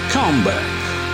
Comeback.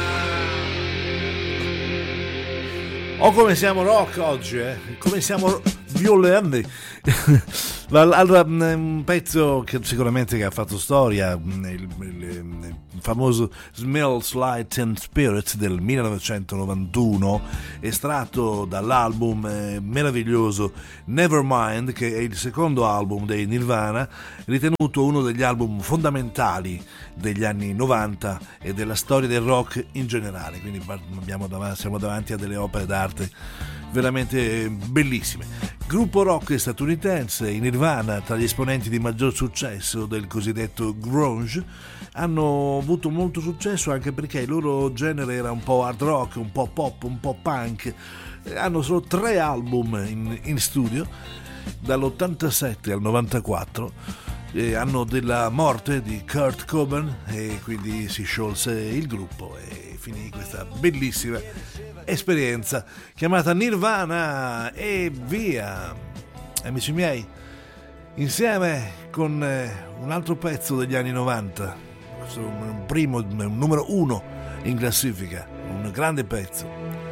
Oh, come siamo rock oggi, come siamo violenti. Allora, un pezzo che sicuramente che ha fatto storia, il famoso Smells Like Teen Spirit del 1991, estratto dall'album meraviglioso Nevermind, che è il secondo album dei Nirvana, ritenuto uno degli album fondamentali degli anni 90 e della storia del rock in generale. Quindi siamo davanti a delle opere d'arte veramente bellissime. Gruppo rock statunitense, i Nirvana, tra gli esponenti di maggior successo del cosiddetto grunge, hanno avuto molto successo anche perché il loro genere era un po' hard rock, un po' pop, un po' punk. Hanno solo 3 album in studio dall'87 al 94. Anno della morte di Kurt Cobain, e quindi si sciolse il gruppo e finì questa bellissima esperienza chiamata Nirvana. E via, amici miei, insieme con un altro pezzo degli anni 90, un numero 1 in classifica, un grande pezzo.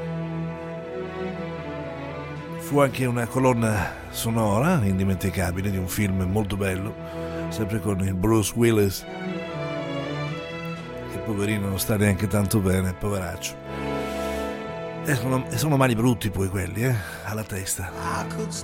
Fu anche una colonna sonora indimenticabile di un film molto bello, sempre con il Bruce Willis, che poverino non sta neanche tanto bene, poveraccio. E sono mali brutti poi quelli, alla testa.